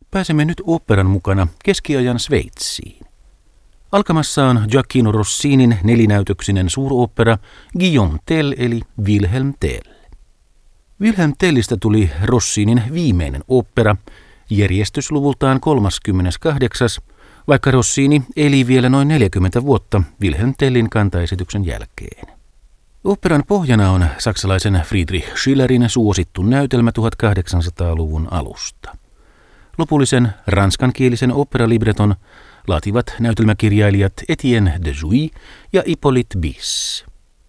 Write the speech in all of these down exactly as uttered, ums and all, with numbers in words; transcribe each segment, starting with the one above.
Pääsemme nyt oopperan mukana keskiajan Sveitsiin. Alkamassa on Gioacchino Rossinin nelinäytöksinen suurooppera Guillaume Tell eli Wilhelm Tell. Wilhelm Tellistä tuli Rossinin viimeinen ooppera, järjestysluvultaan kolmaskymmeneskahdeksas, vaikka Rossini eli vielä noin neljäkymmentä vuotta Wilhelm Tellin kantaesityksen jälkeen. Oopperan pohjana on saksalaisen Friedrich Schillerin suosittu näytelmä tuhatkahdeksansataaluvun alusta. Lopullisen ranskankielisen oopperalibreton laativat näytelmäkirjailijat Etienne de Jouy ja Hippolyte Bis.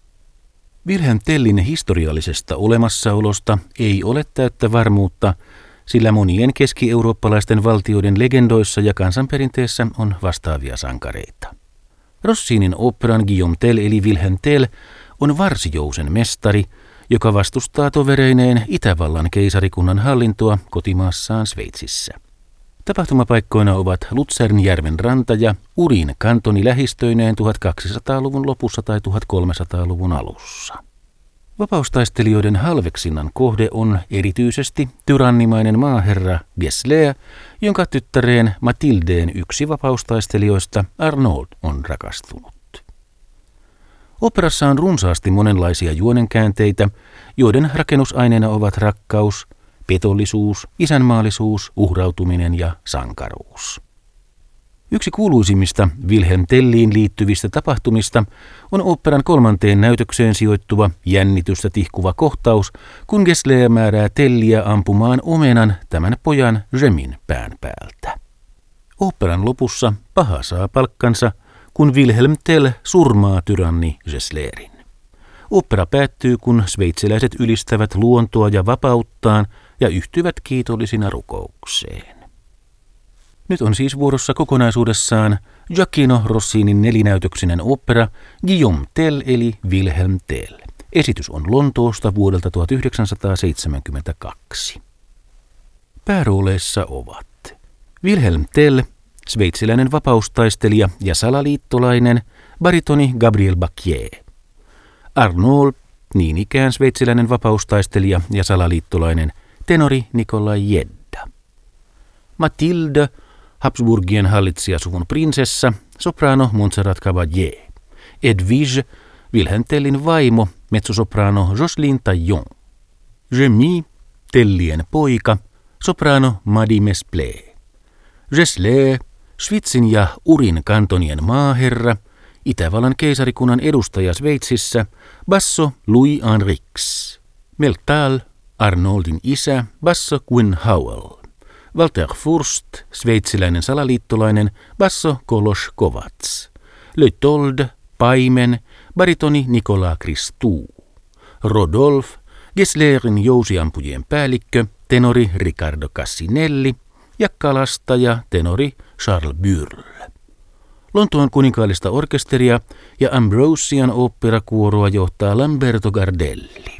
Wilhelm Tellin historiallisesta olemassaolosta ei ole täyttä varmuutta, sillä monien keski-eurooppalaisten valtioiden legendoissa ja kansanperinteessä on vastaavia sankareita. Rossinin oopperan Guillaume Tell eli Wilhelm Tell on varsijousen mestari, joka vastustaa tovereineen Itävallan keisarikunnan hallintoa kotimaassaan Sveitsissä. Tapahtumapaikkoina ovat Luzernjärven ranta ja Urin kantoni lähistöineen tuhatkaksisataaluvun lopussa tai tuhatkolmesataaluvun alussa. Vapaustaistelijoiden halveksinnan kohde on erityisesti tyrannimainen maaherra Gessler, jonka tyttäreen Matildeen yksi vapaustaistelijoista Arnold on rakastunut. Oopperassa on runsaasti monenlaisia juonenkäänteitä, joiden rakennusaineena ovat rakkaus, petollisuus, isänmaallisuus, uhrautuminen ja sankaruus. Yksi kuuluisimmista Wilhelm Telliin liittyvistä tapahtumista on oopperan kolmanteen näytökseen sijoittuva jännitystä tihkuva kohtaus, kun Gessler määrää Telliä ampumaan omenan tämän pojan Remin pään päältä. Oopperan lopussa paha saa palkkansa, kun Wilhelm Tell surmaa tyranni Gesslerin. Opera päättyy, kun sveitsiläiset ylistävät luontoa ja vapauttaan ja yhtyvät kiitollisina rukoukseen. Nyt on siis vuorossa kokonaisuudessaan Gioacchino Rossinin nelinäytöksinen opera Guillaume Tell eli Wilhelm Tell. Esitys on Lontoosta vuodelta tuhatyhdeksänsataaseitsemänkymmentäkaksi. Päärooleissa ovat Wilhelm Tell, sveitsiläinen vapaustaistelija ja salaliittolainen, baritoni Gabriel Bacquier. Arnold, niin ikään sveitsiläinen vapaustaistelija ja salaliittolainen, tenori Nikolai Jedda. Mathilde, Habsburgien hallitsijasuvun prinsessa, soprano Montserrat Caballé. Edwige, Wilhelm Tellin vaimo, mezzosoprano Jocelyne Taillon. Remy, Tellien poika, soprano Madi Mesplé. Gessler, Schwitzin ja Urin kantonien maaherra, Itävallan keisarikunnan edustaja Sveitsissä, basso Louis Henrix. Meltal, Arnoldin isä, basso Gwyn Howell. Walter Furst, sveitsiläinen salaliittolainen, basso Kolos Kovacs. Leuthold, paimen, baritoni Nicolas Christou. Rodolphe, Gesslerin jousiampujien päällikkö, tenori Riccardo Cassinelli ja kalastaja, tenori Charles Burle. Lontoon kuninkaallista orkesteria ja Ambrosian oopperakuoroa johtaa Lamberto Gardelli.